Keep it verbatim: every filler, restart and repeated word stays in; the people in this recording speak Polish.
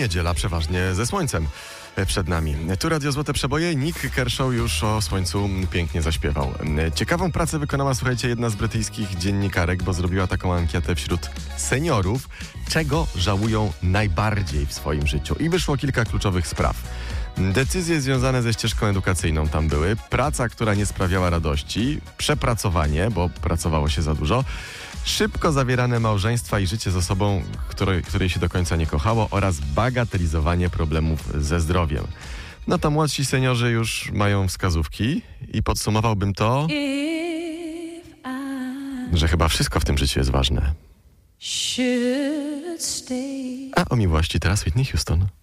niedziela przeważnie ze słońcem przed nami. Tu Radio Złote Przeboje. Nick Kershaw już o słońcu pięknie zaśpiewał. Ciekawą pracę wykonała, słuchajcie, jedna z brytyjskich dziennikarek, bo zrobiła taką ankietę wśród seniorów, czego żałują najbardziej w swoim życiu. I wyszło kilka kluczowych spraw. Decyzje związane ze ścieżką edukacyjną tam były, praca, która nie sprawiała radości, przepracowanie, bo pracowało się za dużo, szybko zawierane małżeństwa i życie z osobą, której, której się do końca nie kochało, oraz bagatelizowanie problemów ze zdrowiem. No to młodsi seniorzy już mają wskazówki i podsumowałbym to, że chyba wszystko w tym życiu jest ważne. A o miłości teraz Whitney Houston.